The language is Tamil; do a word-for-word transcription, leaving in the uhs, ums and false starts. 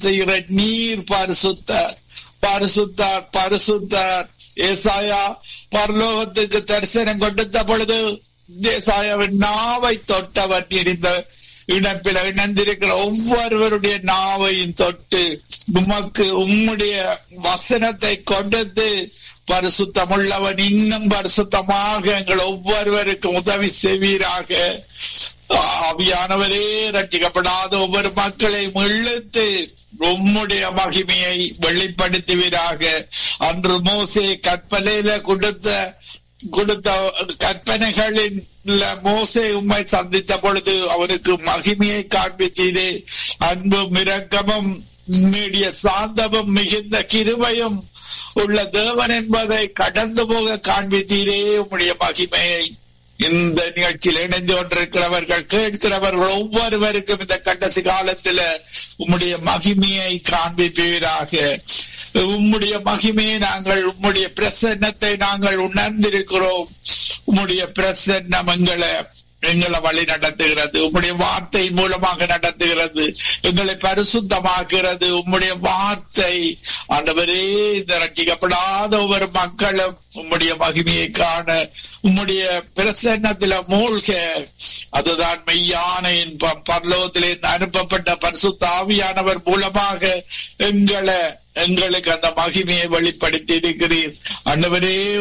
செய்கிற நீர் பரிசுத்தர், பரிசுத்தர், பரிசுத்தர். ஏசாயா பரலோகத்துக்கு தரிசனம் கொடுத்த பொழுது ஏசாயாவின் நாவை தொட்டவர் இருந்த இணைப்பில் இணைந்திருக்கிற ஒவ்வொருவருடைய நாவையும் தொட்டு உமக்கு உம்முடைய வசனத்தை கொடுத்து பரிசுத்தமுள்ளவன் இன்னும் பரிசுத்தமாக எங்கள் ஒவ்வொருவருக்கும் உதவி செய்வீராக. ஆவியானவரே, ரட்சிக்கப்படாத ஒவ்வொரு மக்களையும் இழுத்து உம்முடைய மகிமையை வெளிப்படுத்துவீராக. அன்று மோசே கற்பனையில கொடுத்த கொடுத்த கற்பனைகளின் மோசே உம்மை சந்தித்த பொழுது அவருக்கு மகிமையை காண்பித்தீரே. அன்பும் இரக்கமும் மீடிய சாந்தமும் மிகுந்த கிருபையும் உள்ள தேவன் என்பதை கடந்து போக காண்பித்தீரே உம்முடைய மகிமையை. இந்த நிகழ்ச்சியில் இணைந்து கொண்டிருக்கிறவர்கள் கேட்கிறவர்கள் ஒவ்வொருவருக்கும் இந்த கடைசி காலத்துல உம்முடைய மகிமையை காண்பிப்பீராக. உம்முடைய மகிமையை நாங்கள், உம்முடைய பிரசன்னத்தை நாங்கள் உணர்ந்திருக்கிறோம். உம்முடைய பிரசன்னம் எங்களை எங்களை வழி நடத்துகிறது. உம்முடைய வார்த்தை மூலமாக நடத்துகிறது, எங்களை பரிசுத்தமாக்குகிறது. உம்முடைய வார்த்தை ஆண்டவரே, இந்த ரட்சிக்கப்படாத ஒவ்வொரு மக்களும் உம்முடைய மகிமையை காண உம்முடைய பிரசன்னத்தில மூழ்க, அதுதான் மெய்யான இன்பம். பரலோகத்திலே அனுப்பப்பட்ட பரிசுத்த ஆவியானவர் மூலமாக எங்களை எங்களுக்கு அந்த மகிமையை வெளிப்படுத்தி இருக்கிறீர். ஆண்டவரே,